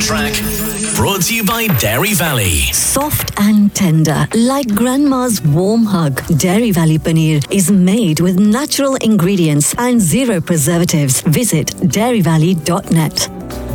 track. Brought to you by Dairy Valley. Soft and tender, like grandma's warm hug. Dairy Valley Paneer is made with natural ingredients and zero preservatives. Visit dairyvalley.net.